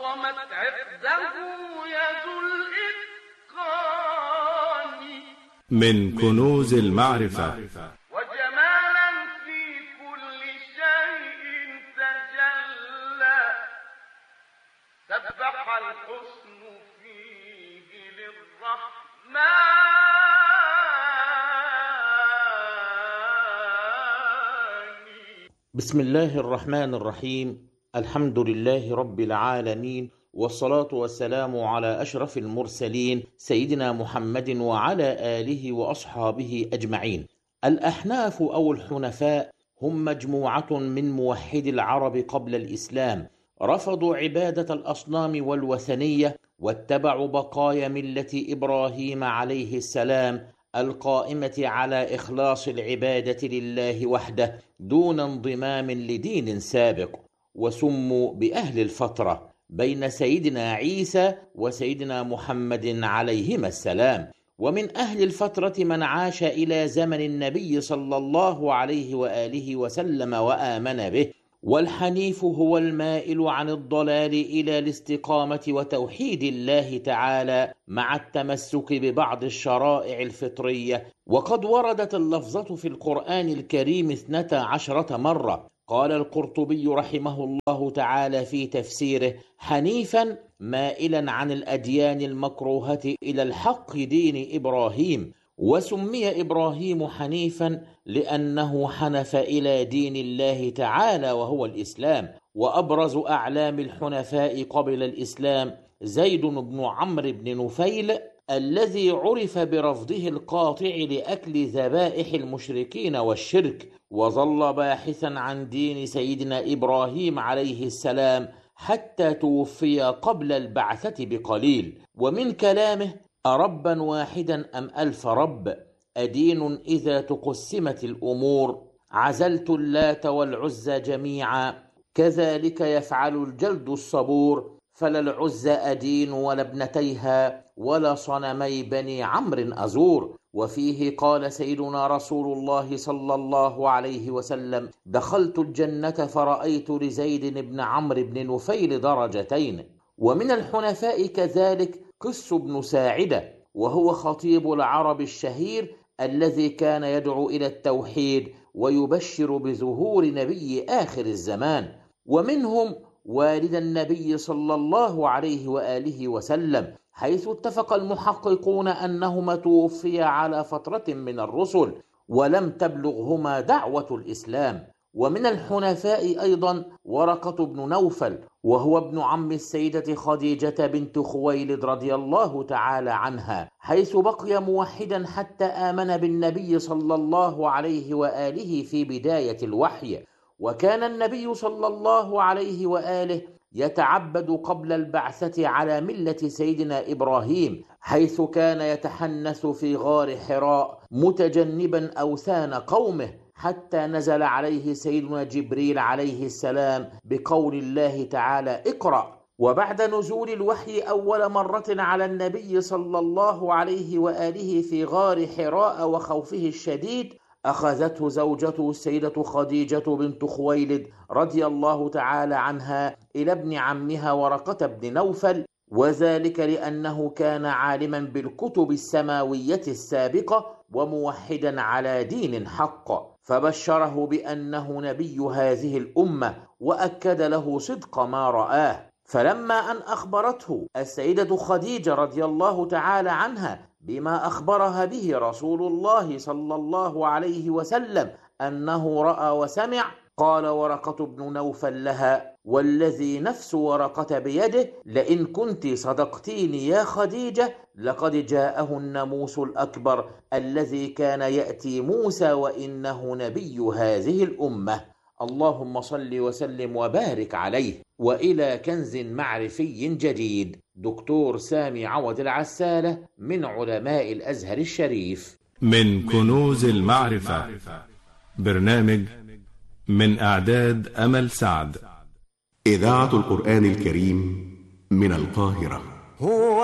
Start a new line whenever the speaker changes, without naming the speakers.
قامت عقده يد الإتقان
من كنوز المعرفة
وجمالا في كل شيء تجلى سبح الحسن فيه للرحمن
بسم الله الرحمن الرحيم. الحمد لله رب العالمين، والصلاة والسلام على أشرف المرسلين سيدنا محمد وعلى آله وأصحابه أجمعين. الأحناف أو الحنفاء هم مجموعة من موحدي العرب قبل الإسلام، رفضوا عبادة الأصنام والوثنية واتبعوا بقايا ملة إبراهيم عليه السلام القائمة على إخلاص العبادة لله وحده دون انضمام لدين سابق، وسموا بأهل الفترة بين سيدنا عيسى وسيدنا محمد عليهما السلام. ومن أهل الفترة من عاش إلى زمن النبي صلى الله عليه وآله وسلم وآمن به، والحنيف هو المائل عن الضلال إلى الاستقامة وتوحيد الله تعالى مع التمسك ببعض الشرائع الفطرية. وقد وردت اللفظة في القرآن الكريم 12 مرة. قال القرطبي رحمه الله تعالى في تفسيره: حنيفا مائلا عن الأديان المكروهة إلى الحق دين إبراهيم. وسمي إبراهيم حنيفا لأنه حنف إلى دين الله تعالى وهو الإسلام. وأبرز أعلام الحنفاء قبل الإسلام زيد بن عمرو بن نفيل الذي عرف برفضه القاطع لأكل ذبائح المشركين والشرك، وظل باحثا عن دين سيدنا إبراهيم عليه السلام حتى توفي قبل البعثة بقليل. ومن كلامه: أربا واحدا أم ألف رب، أدين إذا تقسمت الأمور، عزلت اللات والعزى جميعا، كذلك يفعل الجلد الصبور، فلا العزى أدين ولا ابنتيها ولا صنمي بني عمرو أزور. وفيه قال سيدنا رسول الله صلى الله عليه وسلم: دخلت الجنة فرأيت لزيد بن عمرو بن نفيل درجتين. ومن الحنفاء كذلك قس بن ساعدة، وهو خطيب العرب الشهير الذي كان يدعو إلى التوحيد ويبشر بظهور نبي آخر الزمان. ومنهم والد النبي صلى الله عليه وآله وسلم، حيث اتفق المحققون أنهما توفيا على فترة من الرسل ولم تبلغهما دعوة الإسلام. ومن الحنفاء أيضا ورقة بن نوفل، وهو ابن عم السيدة خديجة بنت خويلد رضي الله تعالى عنها، حيث بقي موحدا حتى آمن بالنبي صلى الله عليه وآله في بداية الوحي. وكان النبي صلى الله عليه وآله يتعبد قبل البعثة على ملة سيدنا إبراهيم، حيث كان يتحنث في غار حراء متجنبا أوثان قومه، حتى نزل عليه سيدنا جبريل عليه السلام بقول الله تعالى: اقرأ. وبعد نزول الوحي أول مرة على النبي صلى الله عليه وآله في غار حراء وخوفه الشديد، أخذته زوجته السيدة خديجة بنت خويلد رضي الله تعالى عنها إلى ابن عمها ورقة بن نوفل، وذلك لأنه كان عالما بالكتب السماوية السابقة وموحدا على دين حق، فبشره بأنه نبي هذه الأمة وأكد له صدق ما رآه. فلما أن أخبرته السيدة خديجة رضي الله تعالى عنها بما أخبرها به رسول الله صلى الله عليه وسلم أنه رأى وسمع، قال ورقة بن نوفل لها: والذي نفس ورقة بيده لئن كنت صدقتيني يا خديجة لقد جاءه الناموس الأكبر الذي كان يأتي موسى وإنه نبي هذه الأمة. اللهم صل وسلم وبارك عليه. وإلى كنز معرفي جديد، دكتور سامي عوض العسالة من علماء الأزهر الشريف.
من كنوز المعرفة، برنامج من إعداد أمل سعد،
إذاعة القرآن الكريم من القاهرة.